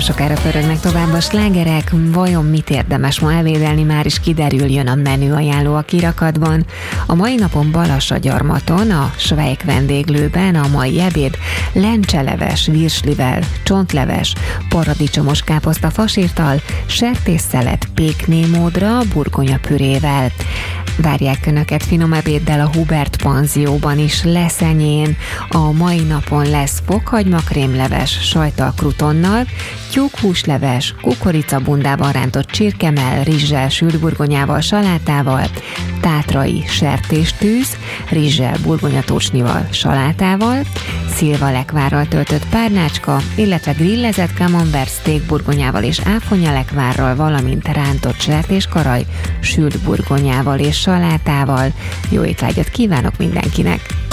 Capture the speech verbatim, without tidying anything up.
sokára pörögnek tovább a slágerek, vajon mit érdemes ma elédelni, már is kiderüljön a menü ajánló a kirakatban. A mai napon Balassagyarmaton, a Svejk vendéglőben a mai ebéd lencseleves, virslivel, csontleves, paradicsomos káposzta fasírtal, sertésszelet péknémódra, burgonyapürével. Várják Önöket finom ebéddel a Hubert panzióban is Leszenyén. A mai napon lesz fokhagymakrémleves sajttal krutonnal, tyúkhúsleves, kukoricabundában rántott csirkemell, rizssel, sült burgonyával, salátával, tátrai sertéstűz, rizssel, burgonyatócsnival, salátával, szilvalekvárral töltött párnácska, illetve grillezett camembert steak burgonyával és áfonyalekvárral, valamint rántott sertéskaraj, sült burgonyával és salátával. Jó étvágyat kívánok mindenkinek!